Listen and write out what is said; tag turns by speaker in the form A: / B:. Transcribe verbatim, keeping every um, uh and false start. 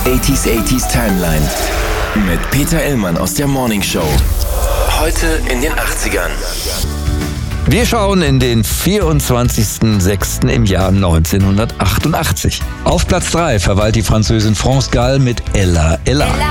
A: achtziger achtziger Timeline mit Peter Illmann aus der Morning Show. Heute in den achtzigern.
B: Wir schauen in den vierundzwanzigsten sechsten im Jahr neunzehnhundertachtundachtzig. Auf Platz drei verweilt die Französin France Gall mit Ella Ella.
C: Ella,